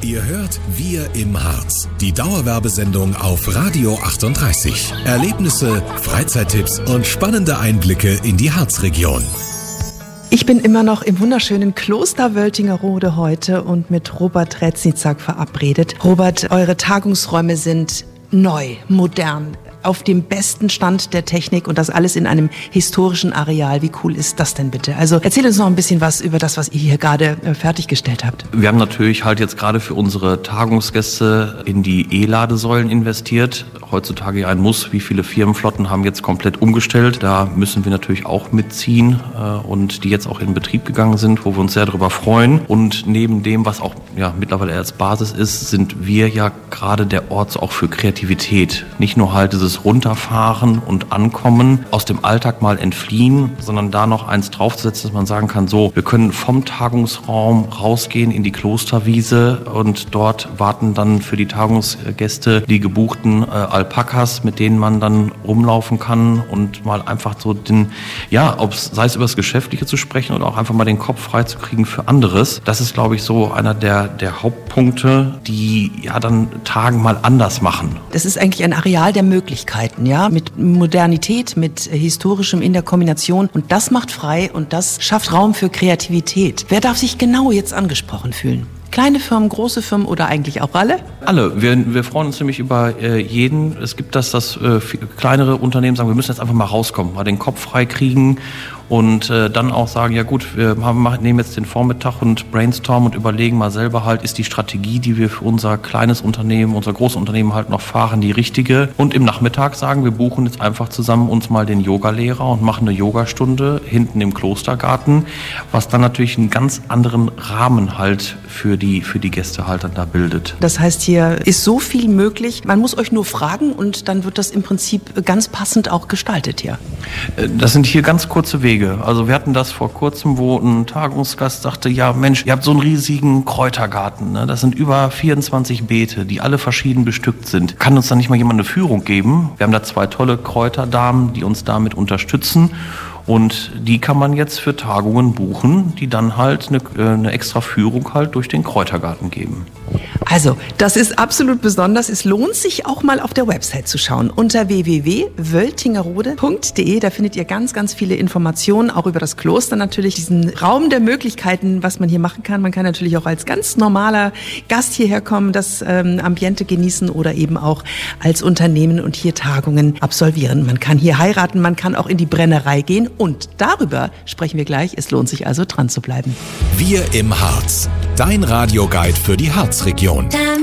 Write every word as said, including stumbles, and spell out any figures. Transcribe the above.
Ihr hört Wir im Harz, die Dauerwerbesendung auf Radio achtunddreißig. Erlebnisse, Freizeittipps und spannende Einblicke in die Harzregion. Ich bin immer noch im wunderschönen Kloster Wöltingerode heute und mit Robert Rezniczak verabredet. Robert, eure Tagungsräume sind neu, modern, auf dem besten Stand der Technik und das alles in einem historischen Areal. Wie cool ist das denn bitte? Also erzähl uns noch ein bisschen was über das, was ihr hier gerade äh, fertiggestellt habt. Wir haben natürlich halt jetzt gerade für unsere Tagungsgäste in die E-Ladesäulen investiert. Heutzutage ja ein Muss. Wie viele Firmenflotten haben jetzt komplett umgestellt? Da müssen wir natürlich auch mitziehen äh, und die jetzt auch in Betrieb gegangen sind, wo wir uns sehr darüber freuen. Und neben dem, was auch ja, mittlerweile als Basis ist, sind wir ja gerade der Ort auch für Kreativität. Nicht nur halt dieses Runterfahren und Ankommen, aus dem Alltag mal entfliehen, sondern da noch eins draufzusetzen, dass man sagen kann, so, wir können vom Tagungsraum rausgehen in die Klosterwiese und dort warten dann für die Tagungsgäste die gebuchten äh, Alpakas, mit denen man dann rumlaufen kann und mal einfach so den, ja, ob's, sei es über das Geschäftliche zu sprechen oder auch einfach mal den Kopf frei zu kriegen für anderes. Das ist, glaube ich, so einer der, der Hauptpunkte, die ja dann Tagen mal anders machen. Das ist eigentlich ein Areal der Möglichkeiten. Ja, mit Modernität, mit Historischem in der Kombination. Und das macht frei und das schafft Raum für Kreativität. Wer darf sich genau jetzt angesprochen fühlen? Kleine Firmen, große Firmen oder eigentlich auch alle? Alle. Wir, wir freuen uns nämlich über äh, jeden. Es gibt das, dass äh, kleinere Unternehmen sagen, wir müssen jetzt einfach mal rauskommen, mal den Kopf frei kriegen und äh, dann auch sagen, ja gut, wir haben, nehmen jetzt den Vormittag und brainstormen und überlegen mal selber halt, ist die Strategie, die wir für unser kleines Unternehmen, unser großes Unternehmen halt noch fahren, die richtige? Und im Nachmittag sagen, wir buchen jetzt einfach zusammen uns mal den Yogalehrer und machen eine Yogastunde hinten im Klostergarten, was dann natürlich einen ganz anderen Rahmen halt für die, für die Gäste halt dann da bildet. Das heißt, hier ist so viel möglich. Man muss euch nur fragen und dann wird das im Prinzip ganz passend auch gestaltet hier. Das sind hier ganz kurze Wege. Also wir hatten das vor kurzem, wo ein Tagungsgast sagte, ja Mensch, ihr habt so einen riesigen Kräutergarten, ne? Das sind über vierundzwanzig Beete, die alle verschieden bestückt sind. Kann uns da nicht mal jemand eine Führung geben? Wir haben da zwei tolle Kräuterdamen, die uns damit unterstützen. Und die kann man jetzt für Tagungen buchen, die dann halt eine, eine extra Führung halt durch den Kräutergarten geben. Also, das ist absolut besonders. Es lohnt sich auch mal auf der Website zu schauen. Unter w w w punkt wöltingerode punkt d e, da findet ihr ganz, ganz viele Informationen, auch über das Kloster natürlich, diesen Raum der Möglichkeiten, was man hier machen kann. Man kann natürlich auch als ganz normaler Gast hierher kommen, das ähm, Ambiente genießen oder eben auch als Unternehmen und hier Tagungen absolvieren. Man kann hier heiraten, man kann auch in die Brennerei gehen. Und darüber sprechen wir gleich. Es lohnt sich also, dran zu bleiben. Wir im Harz. Dein Radioguide für die Harzregion.